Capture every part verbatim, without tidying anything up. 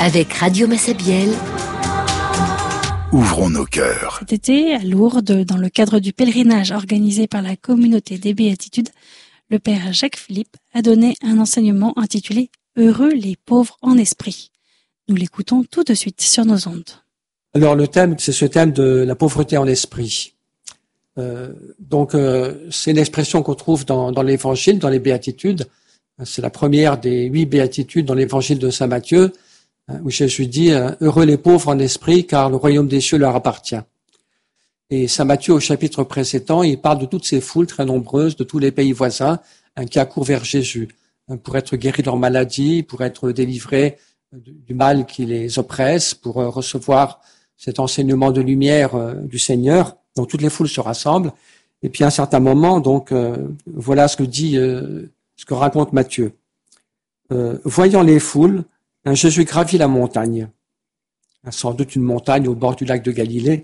Avec Radio Massabielle, ouvrons nos cœurs. Cet été, à Lourdes, dans le cadre du pèlerinage organisé par la communauté des Béatitudes, le père Jacques Philippe a donné un enseignement intitulé « Heureux les pauvres en esprit ». Nous l'écoutons tout de suite sur nos ondes. Alors le thème, c'est ce thème de la pauvreté en esprit. Euh, donc euh, c'est une expression qu'on trouve dans, dans l'Évangile, dans les Béatitudes. C'est la première des huit Béatitudes dans l'Évangile de Saint Matthieu, où Jésus dit « Heureux les pauvres en esprit, car le royaume des cieux leur appartient ». Et Saint Matthieu, au chapitre précédent, il parle de toutes ces foules très nombreuses de tous les pays voisins hein, qui accourent vers Jésus hein, pour être guéris de leur maladie, pour être délivrés du mal qui les oppresse, pour euh, recevoir cet enseignement de lumière euh, du Seigneur. Donc toutes les foules se rassemblent. Et puis à un certain moment, donc euh, voilà ce que dit, euh, ce que raconte Matthieu. Euh, voyant les foules, hein, Jésus gravit la montagne, hein, sans doute une montagne au bord du lac de Galilée.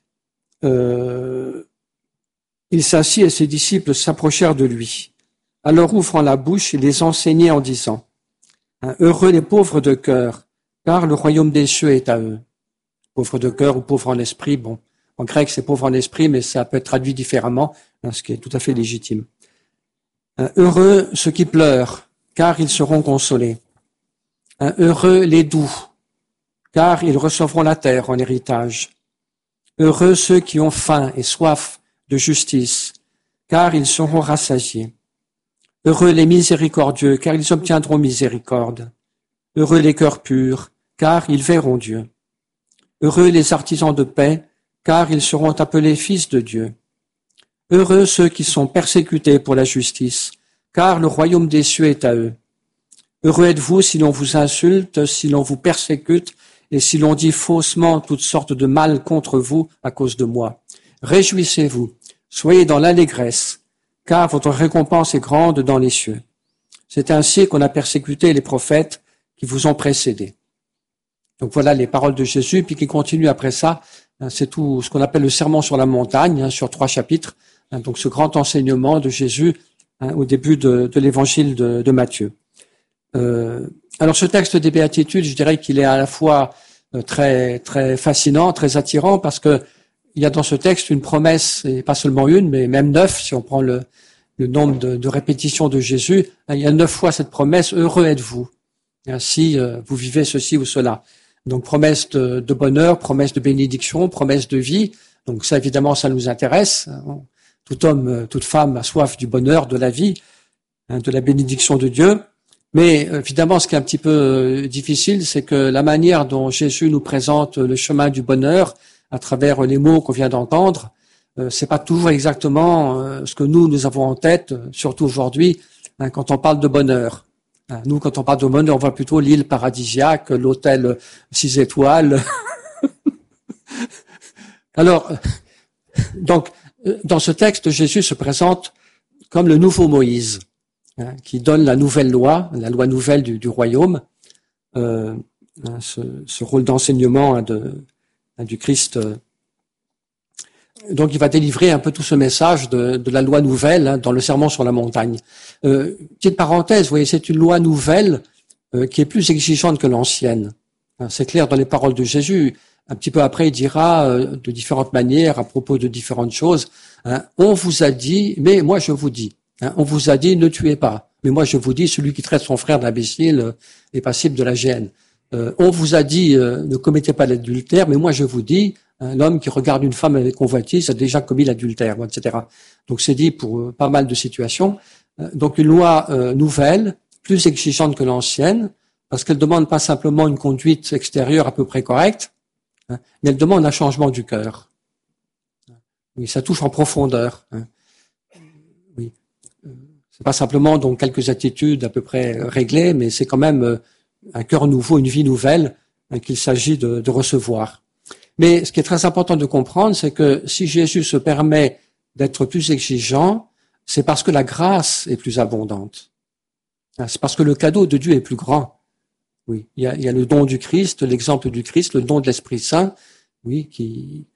Euh, il s'assit et ses disciples s'approchèrent de lui. Alors ouvrant la bouche, il les enseignait en disant hein, « Heureux les pauvres de cœur, car le royaume des cieux est à eux. » Pauvres de cœur ou pauvres en esprit, bon, en grec c'est pauvre en esprit, mais ça peut être traduit différemment, hein, ce qui est tout à fait légitime. Hein, heureux ceux qui pleurent, car ils seront consolés. Hein, heureux les doux, car ils recevront la terre en héritage. Heureux ceux qui ont faim et soif de justice, car ils seront rassasiés. Heureux les miséricordieux, car ils obtiendront miséricorde. Heureux les cœurs purs, car ils verront Dieu. Heureux les artisans de paix, car ils seront appelés fils de Dieu. Heureux ceux qui sont persécutés pour la justice, car le royaume des cieux est à eux. Heureux êtes-vous si l'on vous insulte, si l'on vous persécute, et si l'on dit faussement toutes sortes de mal contre vous à cause de moi. Réjouissez-vous, soyez dans l'allégresse, car votre récompense est grande dans les cieux. C'est ainsi qu'on a persécuté les prophètes qui vous ont précédés. Donc voilà les paroles de Jésus, puis qui continue après ça. C'est tout ce qu'on appelle le sermon sur la montagne, hein, sur trois chapitres. Hein, donc ce grand enseignement de Jésus hein, au début de, de l'évangile de, de Matthieu. Euh, alors ce texte des Béatitudes, je dirais qu'il est à la fois euh, très très fascinant, très attirant, parce que il y a dans ce texte une promesse, et pas seulement une, mais même neuf, si on prend le, le nombre de, de répétitions de Jésus. Il y a neuf fois cette promesse, heureux êtes-vous, si euh, vous vivez ceci ou cela. Donc promesse de, de bonheur, promesse de bénédiction, promesse de vie. Donc ça, évidemment, ça nous intéresse. Tout homme, toute femme a soif du bonheur, de la vie, hein, de la bénédiction de Dieu. Mais évidemment, ce qui est un petit peu difficile, c'est que la manière dont Jésus nous présente le chemin du bonheur à travers les mots qu'on vient d'entendre, euh, c'est pas toujours exactement euh, ce que nous, nous avons en tête, surtout aujourd'hui, hein, quand on parle de bonheur. Hein, nous, quand on parle de bonheur, on voit plutôt l'île paradisiaque, l'hôtel six étoiles. Alors, donc, dans ce texte, Jésus se présente comme le nouveau Moïse, hein, qui donne la nouvelle loi, la loi nouvelle du, du royaume, euh, hein, ce, ce rôle d'enseignement hein, de, hein, du Christ. Euh. Donc il va délivrer un peu tout ce message de, de la loi nouvelle hein, dans le sermon sur la montagne. Euh, petite parenthèse, vous voyez, c'est une loi nouvelle euh, qui est plus exigeante que l'ancienne. Hein, c'est clair dans les paroles de Jésus. Un petit peu après, il dira euh, de différentes manières à propos de différentes choses. Hein, on vous a dit, mais moi je vous dis. Hein, on vous a dit, ne tuez pas. Mais moi, je vous dis, celui qui traite son frère d'imbécile euh, est passible de la gêne. Euh, on vous a dit, euh, ne commettez pas l'adultère. Mais moi, je vous dis, un homme qui regarde une femme avec convoitise a déjà commis l'adultère, et cetera. Donc, c'est dit pour euh, pas mal de situations. Euh, donc, une loi euh, nouvelle, plus exigeante que l'ancienne, parce qu'elle demande pas simplement une conduite extérieure à peu près correcte, hein, mais elle demande un changement du cœur. Oui, ça touche en profondeur. Hein. C'est pas simplement donc quelques attitudes à peu près réglées, mais c'est quand même un cœur nouveau, une vie nouvelle hein, qu'il s'agit de, de recevoir. Mais ce qui est très important de comprendre, c'est que si Jésus se permet d'être plus exigeant, c'est parce que la grâce est plus abondante. C'est parce que le cadeau de Dieu est plus grand. Oui, il y a, il y a le don du Christ, l'exemple du Christ, le don de l'Esprit Saint, oui, qui